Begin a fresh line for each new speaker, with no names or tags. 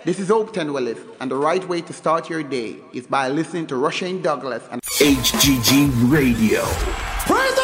This is Hope Tenwellis, and the right way to start your day is by listening to Rushane Douglas and
HGG Radio.
Praise the